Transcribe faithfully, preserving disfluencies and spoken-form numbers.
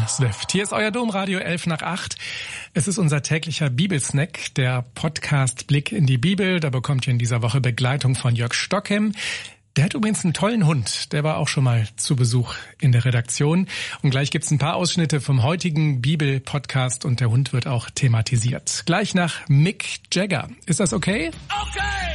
Swift. Hier ist euer Domradio elf nach acht. Es ist unser täglicher Bibelsnack, der Podcast Blick in die Bibel. Da bekommt ihr in dieser Woche Begleitung von Jörg Stockhem. Der hat übrigens einen tollen Hund. Der war auch schon mal zu Besuch in der Redaktion. Und gleich gibt's ein paar Ausschnitte vom heutigen Bibel-Podcast und der Hund wird auch thematisiert. Gleich nach Mick Jagger. Ist das okay? Okay!